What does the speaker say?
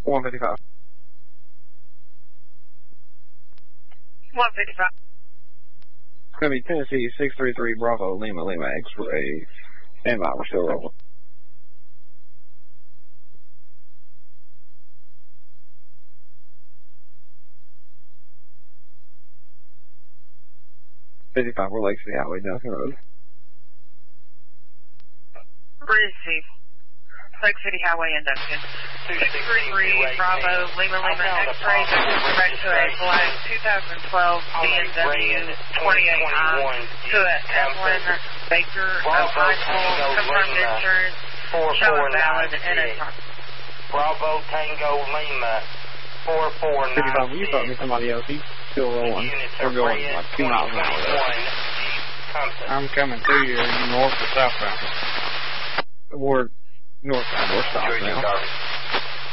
155. 155. It's going to be Tennessee 633 Bravo Lima Lima X-ray. And we're still rolling. We're Lake City Highway, Duncan Road. Receive. Lake City Highway in Duncan. 633 Bravo Lima Lima X-ray. Back to a black 2012 BMW 28i to a Evelyn Baker of High School. Confirmed insurance. Showing valid and it's on. Bravo Tango Lima 4496. Will you talk to somebody else? He's still rolling. We're going like 2 miles an hour. I'm coming to you. Are you north or southbound? We're northbound. We're south now.